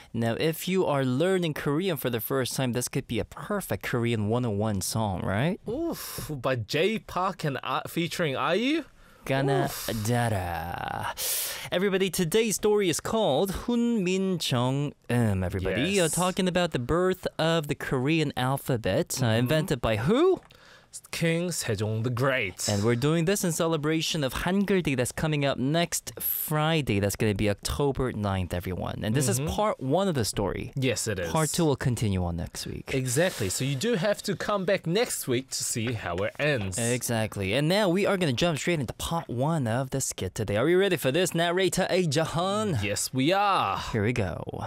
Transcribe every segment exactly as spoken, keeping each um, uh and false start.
Now, if you are learning Korean for the first time, this could be a perfect Korean one oh one song, right? Oof, by J Park and uh, featuring IU. Gana Dara. Everybody, today's story is called Hun Min Jong Um. Everybody, Yes. uh, talking about the birth of the Korean alphabet, uh, invented by who? King Sejong the Great. And we're doing this in celebration of Hangul Day that's coming up next Friday. That's going to be October ninth, everyone. And this is part one of the story. Yes, it is. Part two will continue on next week. Exactly. So you do have to come back next week to see how it ends. Exactly. And now we are going to jump straight into part one of the skit today. Are we ready for this, narrator A. Jahan? Yes, we are. Here we go.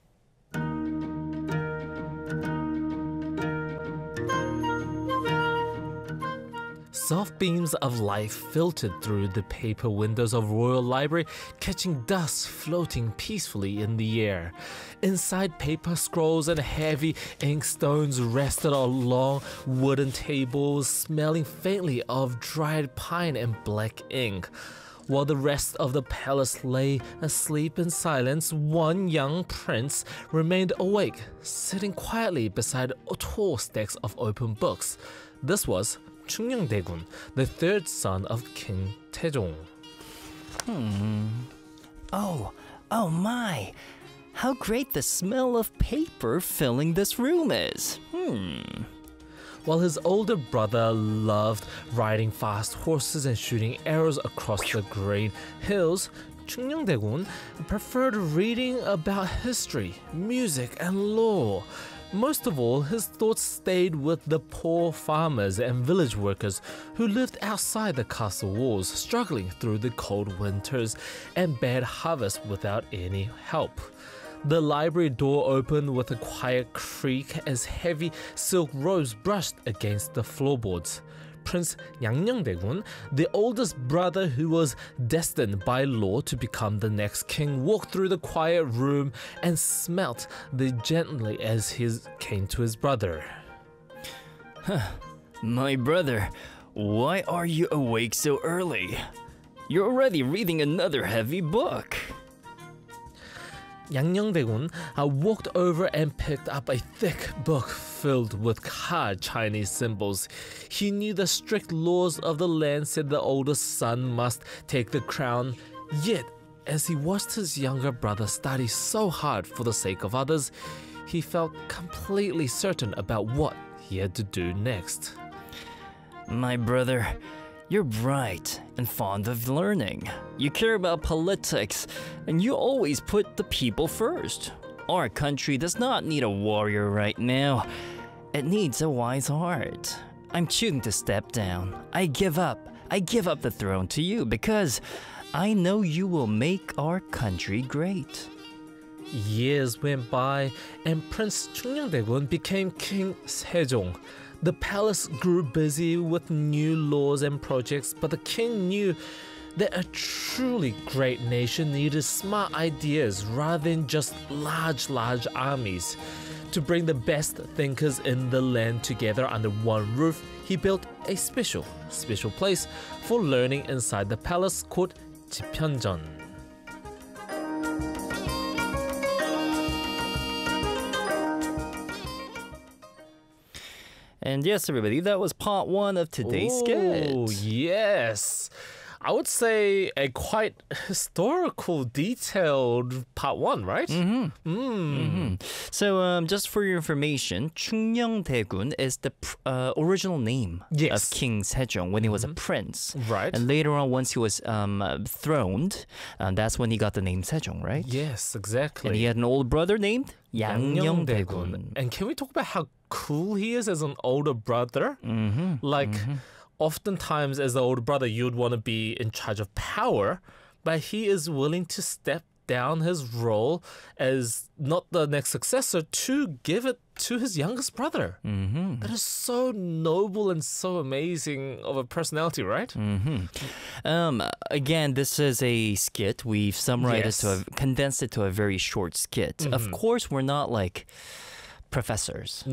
Soft beams of light filtered through the paper windows of Royal Library, catching dust floating peacefully in the air. Inside, paper scrolls and heavy inkstones rested on long wooden tables, smelling faintly of dried pine and black ink. While the rest of the palace lay asleep in silence, one young prince remained awake, sitting quietly beside tall stacks of open books. This was Chungnyeong-daegun, the third son of King Taejong. Hmm. Oh, oh my. How great the smell of paper filling this room is. Hmm. While his older brother loved riding fast horses and shooting arrows across the green hills, Chungnyeong-daegun preferred reading about history, music, and law. Most of all, his thoughts stayed with the poor farmers and village workers who lived outside the castle walls, struggling through the cold winters and bad harvests without any help. The library door opened with a quiet creak as heavy silk robes brushed against the floorboards. Prince Yangnyeong-daegun, the oldest brother who was destined by law to become the next king, walked through the quiet room and smelt the gently as he came to his brother. My brother, why are you awake so early? You're already reading another heavy book. Yangnyeong-daegun uh, walked over and picked up a thick book filled with hard Chinese symbols. He knew the strict laws of the land said the oldest son must take the crown. Yet, as he watched his younger brother study so hard for the sake of others, he felt completely certain about what he had to do next. My brother, you're bright and fond of learning. You care about politics, and you always put the people first. Our country does not need a warrior right now. It needs a wise heart. I'm choosing to step down. I give up. I give up the throne to you because I know you will make our country great. Years went by, and Prince Chungnyeong-daegun became King Sejong. The palace grew busy with new laws and projects, but the king knew that a truly great nation needed smart ideas rather than just large, large armies. To bring the best thinkers in the land together under one roof, he built a special, special place for learning inside the palace called Jipyeonjeon. And yes, everybody, that was part one of today's skit. Oh, yes. I would say a quite historical, detailed part one, right? Mm-hmm. Mm. Mm-hmm. So, um, just for your information, Chungnyeong-daegun is the pr- uh, original name Yes. of King Sejong when he was a prince. Right. And later on, once he was um, uh, throned, um, that's when he got the name Sejong, right? Yes, exactly. And he had an older brother named Yangnyeong-daegun. Yangnyeong-daegun. And can we talk about how cool he is as an older brother? Mm-hmm. Like, mm-hmm. oftentimes as the older brother, you'd want to be in charge of power, but he is willing to step down his role as not the next successor to give it to his youngest brother. Mm-hmm. That is so noble and so amazing of a personality, right? Mm-hmm. Um, again, this is a skit. We've summarized Yes. it to a, condensed it to a very short skit. Of Mhm. course, we're not like professors. No.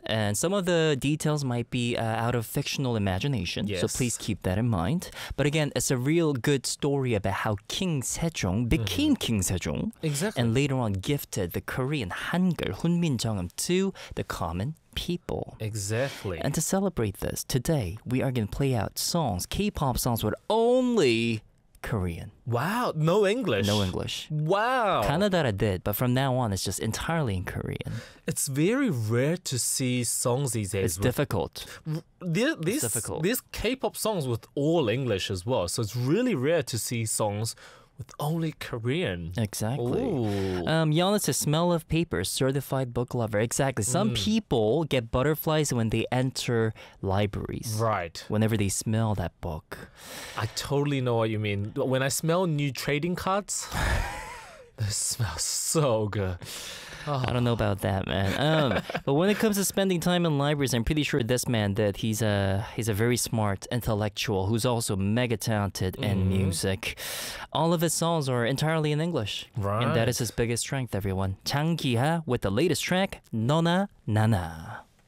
And some of the details might be uh, out of fictional imagination, so Yes. please keep that in mind. But again, it's a real good story about how King Sejong became King Sejong Exactly. and later on gifted the Korean Hangul, Hunminjeongeum, to the common people. Exactly. And to celebrate this, today we are going to play out songs, K-pop songs with only Korean, wow, no English. no English. Wow. Kanadara did, but from now on it's just entirely in Korean. It's very rare to see songs these days. It's with, difficult. There- these, difficult. These K-pop songs with all English as well. So it's really rare to see songs with only Korean. Exactly. Ooh. Um, Giannis, a smell of paper, certified book lover. Exactly. Mm. Some people get butterflies when they enter libraries. Right. Whenever they smell that book. I totally know what you mean. When I smell new trading cards, they smell so good. I don't know about that, man. Um, but when it comes to spending time in libraries, I'm pretty sure this man did. He's a he's a very smart intellectual who's also mega talented in Mhm. music. All of his songs are entirely in English, and that is Right. his biggest strength. Everyone, Chang Ki-ha with the latest track, 너나 나나.